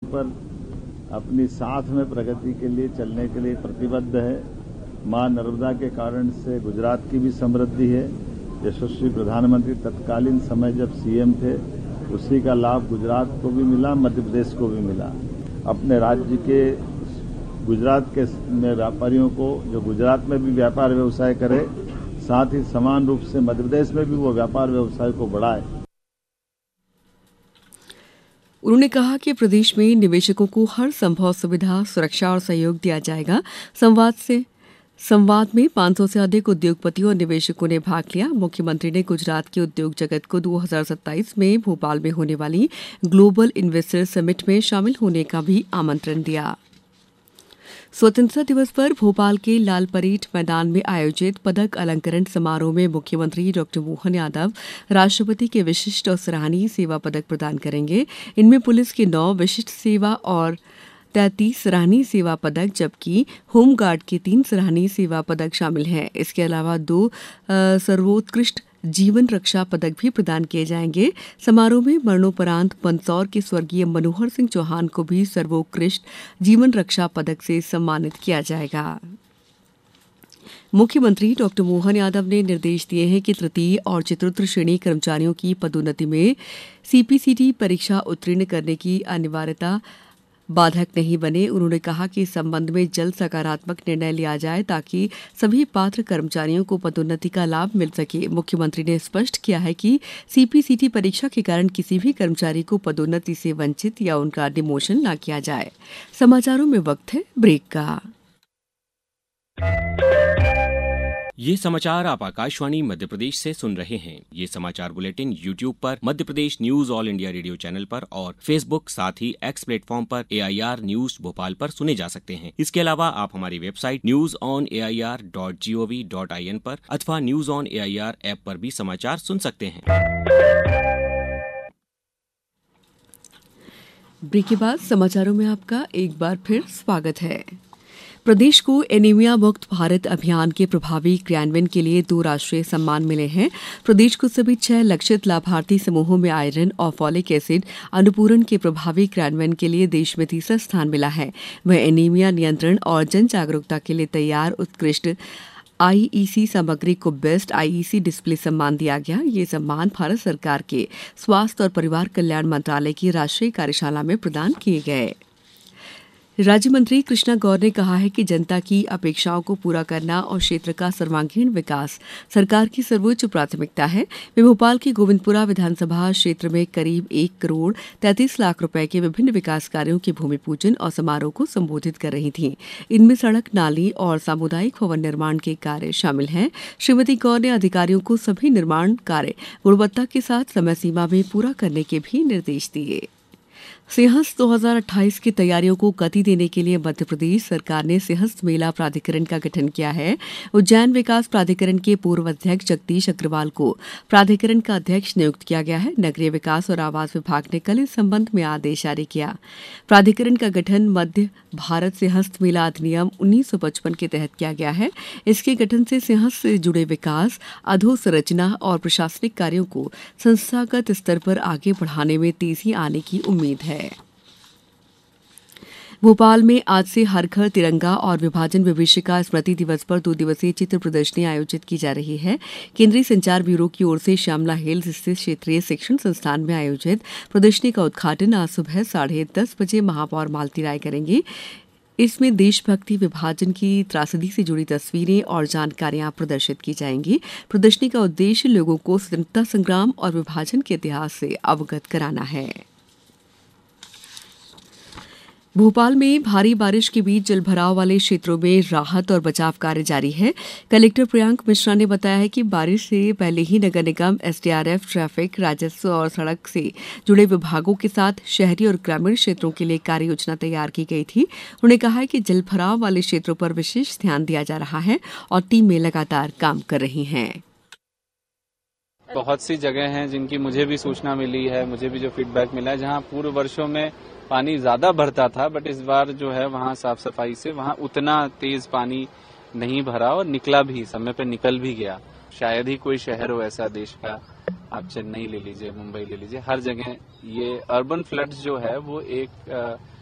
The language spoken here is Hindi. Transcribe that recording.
पर अपनी साथ में प्रगति के लिए चलने के लिए प्रतिबद्ध है। मां नर्मदा के कारण से गुजरात की भी समृद्धि है। यशस्वी प्रधानमंत्री तत्कालीन समय जब सीएम थे, उसी का लाभ गुजरात को भी मिला, मध्य प्रदेश को भी मिला। अपने राज्य के गुजरात के व्यापारियों को जो गुजरात में भी व्यापार व्यवसाय करे, साथ ही समान रूप से मध्य प्रदेश में भी वो व्यापार व्यवसाय को बढ़ाए। उन्होंने कहा कि प्रदेश में निवेशकों को हर संभव सुविधा, सुरक्षा और सहयोग दिया जाएगा। संवाद में 500 से अधिक उद्योगपतियों और निवेशकों ने भाग लिया। मुख्यमंत्री ने गुजरात के उद्योग जगत को 2027 में भोपाल में होने वाली ग्लोबल इन्वेस्टर समिट में शामिल होने का भी आमंत्रण दिया। स्वतंत्रता दिवस पर भोपाल के लाल परेड मैदान में आयोजित पदक अलंकरण समारोह में मुख्यमंत्री डॉ मोहन यादव राष्ट्रपति के विशिष्ट और सराहनीय सेवा पदक प्रदान करेंगे। इनमें पुलिस के 9 विशिष्ट सेवा और 33 सराहनीय सेवा पदक, जबकि होमगार्ड के 3 सराहनीय सेवा पदक शामिल हैं। इसके अलावा 2 सर्वोत्कृष्ट जीवन रक्षा पदक भी प्रदान किए जाएंगे। समारोह में मरणोपरांत मंदसौर के स्वर्गीय मनोहर सिंह चौहान को भी सर्वोत्कृष्ट जीवन रक्षा पदक से सम्मानित किया जाएगा। मुख्यमंत्री डॉ मोहन यादव ने निर्देश दिए हैं कि तृतीय और चतुर्थ श्रेणी कर्मचारियों की पदोन्नति में सीपीसीटी परीक्षा उत्तीर्ण करने की अनिवार्यता बाधक नहीं बने। उन्होंने कहा कि इस संबंध में जल्द सकारात्मक निर्णय लिया जाए ताकि सभी पात्र कर्मचारियों को पदोन्नति का लाभ मिल सके। मुख्यमंत्री ने स्पष्ट किया है कि सीपीसीटी परीक्षा के कारण किसी भी कर्मचारी को पदोन्नति से वंचित या उनका डिमोशन न किया जाए। समाचारों में वक्त है ब्रेक का। ये समाचार आप आकाशवाणी मध्य प्रदेश से सुन रहे हैं। ये समाचार बुलेटिन YouTube पर Madhya Pradesh news all India radio channel पर और Facebook साथ ही X प्लेटफॉर्म पर AIR न्यूज भोपाल पर सुने जा सकते हैं। इसके अलावा आप हमारी वेबसाइट newsonair.gov.in पर अथवा न्यूज ऑन AIR ऐप पर भी समाचार सुन सकते हैं। ब्रेक के बाद समाचारों में आपका एक बार फिर स्वागत है। प्रदेश को एनीमिया मुक्त भारत अभियान के प्रभावी क्रियान्वयन के लिए 2 राष्ट्रीय सम्मान मिले हैं। प्रदेश को सभी 6 लक्षित लाभार्थी समूहों में आयरन और फॉलिक एसिड अनुपूरण के प्रभावी क्रियान्वयन के लिए देश में 3रा स्थान मिला है। वह एनीमिया नियंत्रण और जन जागरूकता के लिए तैयार उत्कृष्ट आईईसी सामग्री को बेस्ट आईईसी डिस्प्ले सम्मान दिया गया। ये सम्मान भारत सरकार के स्वास्थ्य और परिवार कल्याण मंत्रालय की राष्ट्रीय कार्यशाला में प्रदान किए गए। राज्य मंत्री कृष्णा गौर ने कहा है कि जनता की अपेक्षाओं को पूरा करना और क्षेत्र का सर्वांगीण विकास सरकार की सर्वोच्च प्राथमिकता है। वे भोपाल के गोविंदपुरा विधानसभा क्षेत्र में करीब 1 करोड़ 33 लाख रुपए के विभिन्न विकास कार्यों के भूमि पूजन और समारोह को संबोधित कर रही थीं। इनमें सड़क, नाली और सामुदायिक भवन निर्माण के कार्य शामिल हैं। श्रीमती गौर ने अधिकारियों को सभी निर्माण कार्य गुणवत्ता के साथ समय सीमा में पूरा करने के भी निर्देश दिए। सिंहस्थ 2028 की तैयारियों को गति देने के लिए मध्य प्रदेश सरकार ने सिंहस्थ मेला प्राधिकरण का गठन किया है। उज्जैन विकास प्राधिकरण के पूर्व अध्यक्ष जगदीश अग्रवाल को प्राधिकरण का अध्यक्ष नियुक्त किया गया है। नगरीय विकास और आवास विभाग ने कल इस संबंध में आदेश जारी किया। प्राधिकरण का गठन मध्य भारत सिंहस्थ मेला अधिनियम 1955 के तहत किया गया है। इसके गठन से सिंहस्थ से जुड़े विकास, अधोसंरचना और प्रशासनिक कार्यों को संस्थागत स्तर पर आगे बढ़ाने में तेजी आने की उम्मीद है। भोपाल में आज से हर घर तिरंगा और विभाजन विभीषिका स्मृति दिवस पर 2 दिवसीय चित्र प्रदर्शनी आयोजित की जा रही है। केंद्रीय संचार ब्यूरो की ओर से श्यामला हिल्स स्थित क्षेत्रीय शिक्षण संस्थान में आयोजित प्रदर्शनी का उद्घाटन आज सुबह 10:30 बजे महापौर मालती राय करेंगी। इसमें देशभक्ति, विभाजन की त्रासदी से जुड़ी तस्वीरें और जानकारियां प्रदर्शित की जाएंगी। प्रदर्शनी का उद्देश्य लोगों को स्वतंत्रता संग्राम और विभाजन के इतिहास से अवगत कराना है। भोपाल में भारी बारिश के बीच जलभराव वाले क्षेत्रों में राहत और बचाव कार्य जारी है। कलेक्टर प्रियांक मिश्रा ने बताया है कि बारिश से पहले ही नगर निगम, एसडीआरएफ, ट्रैफिक, राजस्व और सड़क से जुड़े विभागों के साथ शहरी और ग्रामीण क्षेत्रों के लिए कार्य योजना तैयार की गई थी। उन्होंने कहा है कि जलभराव वाले क्षेत्रों पर विशेष ध्यान दिया जा रहा है और टीमें लगातार काम कर रही हैं। बहुत सी जगह हैं जिनकी मुझे भी सूचना मिली है, मुझे भी जो फीडबैक मिला है, जहां पूर्व वर्षों में पानी ज्यादा भरता था, बट इस बार जो है वहां साफ सफाई से वहां उतना तेज पानी नहीं भरा और निकला भी, समय पे निकल भी गया। शायद ही कोई शहर हो ऐसा देश का, आप चेन्नई ले लीजिए, मुंबई ले लीजिए, हर जगह ये अर्बन फ्लड्स जो है वो एक